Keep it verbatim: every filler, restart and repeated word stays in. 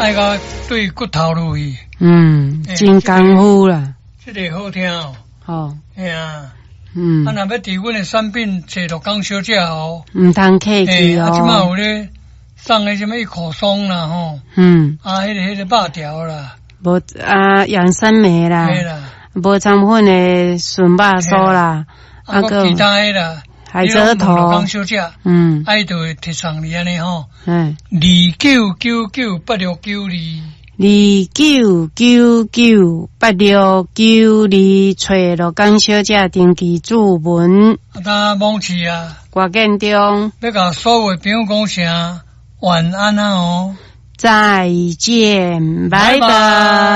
爱个对骨头落去。 嗯，真功夫啦。 这个好听哦。 哦。 哎呀。 嗯。 啊，若要伫阮的产品找落工小姐哦。 唔通客气哦。 啊，即马有咧送个什么一口松啦吼。 嗯。 啊，迄、那个迄、那个肉条啦。 无啊，养生梅啦。 对啦。 无掺粉的笋肉酥啦。 啊个其他的啦。 海蜇头。 工小姐。嗯。啊，伊就会摕送你安尼吼。嗯。二九九九八六九二。 二九九九八六九二，找罗江小姐登记注文。 啊，当网市啊。 郭建中。 要甲所有朋友讲声晚安啊哦。 再见，拜拜。